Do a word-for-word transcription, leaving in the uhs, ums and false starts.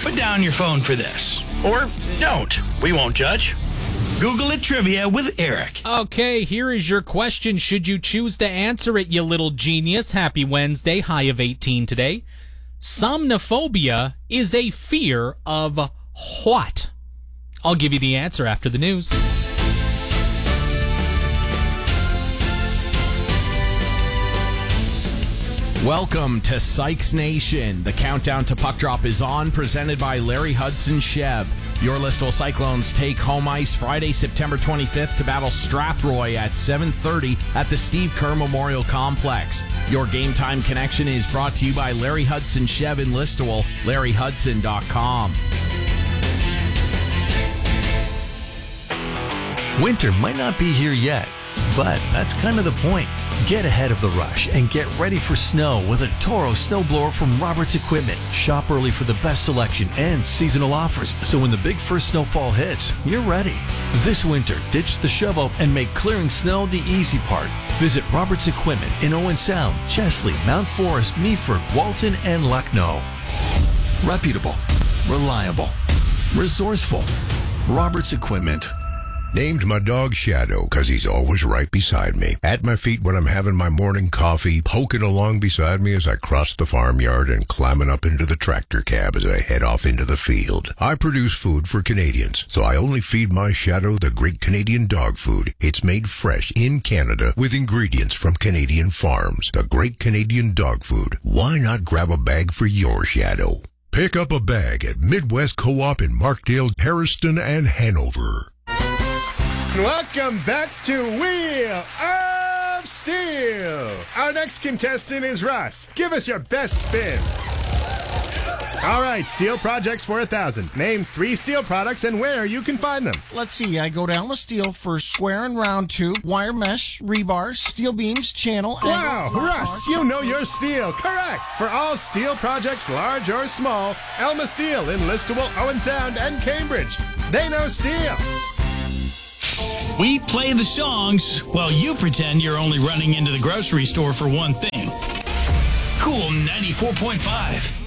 Put down your phone for this. Or don't. We won't judge. Google it trivia with Eric. Okay, here is your question. Should you choose to answer it, you little genius? Happy Wednesday, high of eighteen today. Somnophobia is a fear of what? I'll give you the answer after the news. Welcome to Sykes Nation. The countdown to puck drop is on, presented by Larry Hudson Chev. Your Listowel Cyclones take home ice Friday, September twenty-fifth to battle Strathroy at seven thirty at the Steve Kerr Memorial Complex. Your Game Time Connection is brought to you by Larry Hudson Chev in Listowel, larry hudson dot com. Winter might not be here yet, but that's kind of the point. Get ahead of the rush and get ready for snow with a Toro snowblower from Roberts Equipment. Shop early for the best selection and seasonal offers, so when the big first snowfall hits, you're ready. This winter, ditch the shovel and make clearing snow the easy part. Visit Roberts Equipment in Owen Sound, Chesley, Mount Forest, Meaford, Walton, and Lucknow. Reputable, reliable, resourceful. Roberts Equipment. Named my dog Shadow because he's always right beside me. At my feet when I'm having my morning coffee, poking along beside me as I cross the farmyard, and climbing up into the tractor cab as I head off into the field. I produce food for Canadians, so I only feed my Shadow the great Canadian dog food. It's made fresh in Canada with ingredients from Canadian farms. The great Canadian dog food. Why not grab a bag for your Shadow? Pick up a bag at Midwest Co-op in Markdale, Harriston, and Hanover. Welcome back to Wheel of Steel. Our next contestant is Russ. Give us your best spin. All right, steel projects for a thousand. Name three steel products and where you can find them. Let's see, I go down with steel for square and round tube, wire mesh, rebar, steel beams, channel, and... Wow, Russ, you know your steel. Correct. For all steel projects, large or small, Elma Steel in Listowel, Owen Sound, and Cambridge. They know steel. We play the songs while you pretend you're only running into the grocery store for one thing. Cool ninety-four point five.